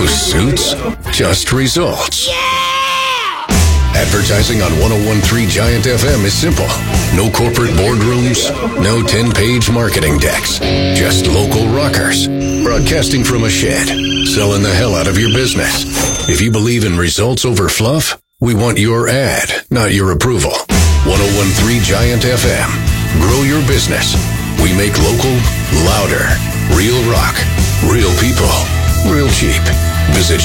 No suits, just results. Yeah! Advertising on 101.3 Giant FM is simple. No corporate boardrooms, no 10-page marketing decks. Just local rockers. Broadcasting from a shed. Selling the hell out of your business. If you believe in results over fluff, we want your ad, not your approval. 101.3 Giant FM. Grow your business. We make local, louder. Real rock. Real people. Real cheap. Visit